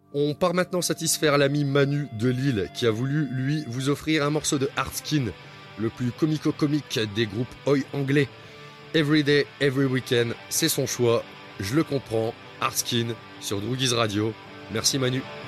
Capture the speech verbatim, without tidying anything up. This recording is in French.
On part maintenant satisfaire l'ami Manu de Lille qui a voulu, lui, vous offrir un morceau de Hardskin, le plus comico-comique des groupes oi anglais. Every Day, Every Weekend, c'est son choix, je le comprends. Hardskin sur Droogies Radio. Merci Manu.